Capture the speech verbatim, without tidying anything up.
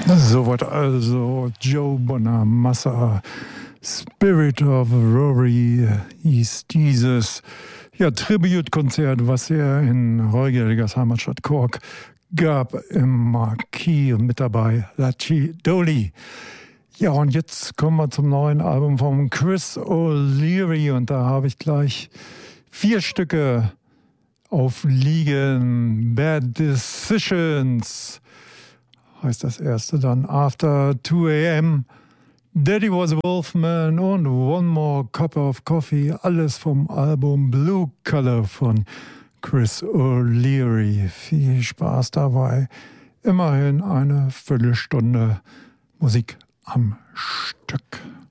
Soweit also Joe Bonamassa, Spirit of Rory hieß dieses ja, Tributkonzert, was er in Roy Gallaghers Heimatstadt Cork gab im Marquis und mit dabei Lachi Doley. Ja, und jetzt kommen wir zum neuen Album von Chris O'Leary und da habe ich gleich vier Stücke aufliegen. Bad Decisions heißt das erste, dann After two a.m., Daddy Was a Wolfman und One More Cup of Coffee, alles vom Album Blue Color von Chris O'Leary. Viel Spaß dabei. Immerhin eine Viertelstunde Musik am Stück.